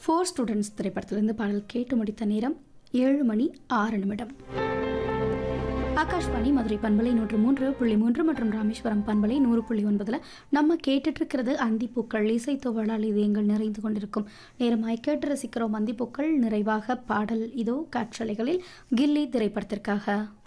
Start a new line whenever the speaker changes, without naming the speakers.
Four students திரைப்படத்திலிருந்து பாடல் கேட்டு முடித்த நேரம் 7:06. ஆகாஷ்வாணி மதுரை பண்பலை 103.3 மற்றும் ராமேஸ்வரம் பண்பலை 100.9 நம்ம கேட்டுட்டு இருக்கிறது அந்திப்பூக்கள் இசைத்தோவலால் இது எங்கள் நிறைந்து கொண்டிருக்கும் நேரமாய் கேட்டு ரசிக்கிறோம். அந்திப்பூக்கள் நிறைவாக பாடல் இதோ காற்றலைகளில் கில்லி திரைப்படத்திற்காக.